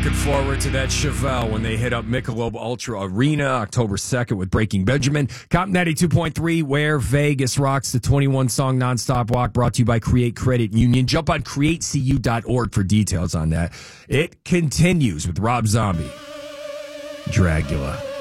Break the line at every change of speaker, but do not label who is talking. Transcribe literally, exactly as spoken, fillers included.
looking forward to that Chevelle when they hit up Michelob Ultra Arena October second with Breaking Benjamin. Cop ninety-two point three, where Vegas rocks, the twenty-one song nonstop walk, brought to you by Create Credit Union. Jump on create c u dot org for details on that. It continues with Rob Zombie, Dragula.